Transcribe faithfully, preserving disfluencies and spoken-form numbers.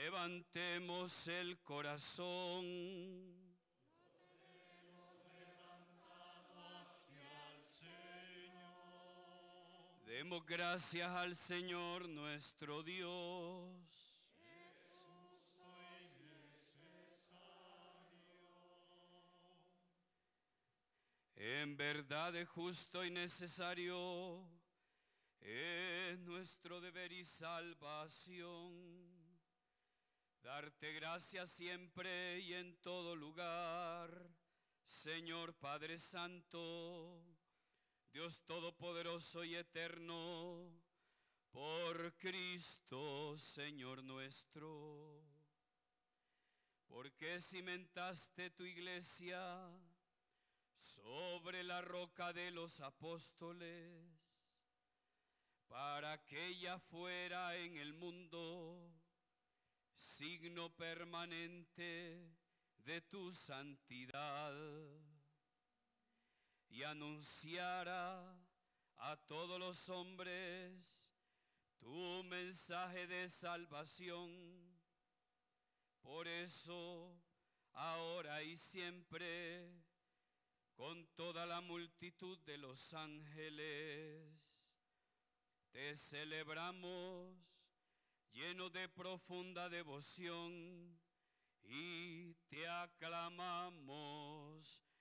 Levantemos el corazón. Hacia el Señor. Demos gracias al Señor nuestro Dios. Es justo y necesario. En verdad es justo y necesario, es nuestro deber y salvación. Darte gracias siempre y en todo lugar, Señor Padre Santo, Dios Todopoderoso y Eterno, por Cristo, Señor nuestro. Porque cimentaste tu iglesia sobre la roca de los apóstoles, para que ella fuera en el mundo signo permanente de tu santidad, y anunciara a todos los hombres tu mensaje de salvación. Por eso, ahora y siempre, con toda la multitud de los ángeles, te celebramos lleno de profunda devoción, y te aclamamos